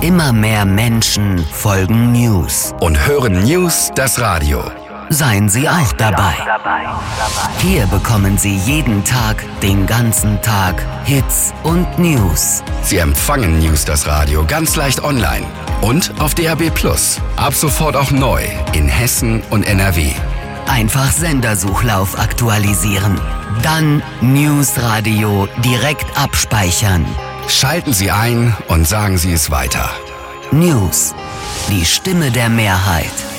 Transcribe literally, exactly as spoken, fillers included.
Immer mehr Menschen folgen News. Und hören News das Radio. Seien Sie auch dabei. Hier bekommen Sie jeden Tag, den ganzen Tag, Hits und News. Sie empfangen News das Radio ganz leicht online und auf D A B plus. Ab sofort auch neu in Hessen und N R W. Einfach Sendersuchlauf aktualisieren. Dann News Radio direkt abspeichern. Schalten Sie ein und sagen Sie es weiter. News. Die Stimme der Mehrheit.